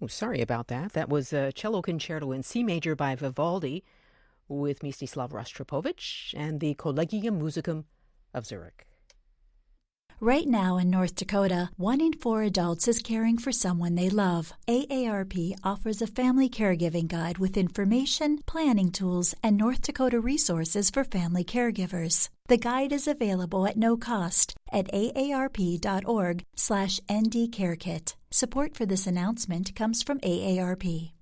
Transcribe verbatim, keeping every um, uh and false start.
Oh, sorry about that. That was a cello concerto in C major by Vivaldi with Mstislav Rostropovich and the Collegium Musicum of Zurich. Right now in North Dakota, one in four adults is caring for someone they love. A A R P offers a family caregiving guide with information, planning tools, and North Dakota resources for family caregivers. The guide is available at no cost at aarp.org slash ndcarekit. Support for this announcement comes from A A R P.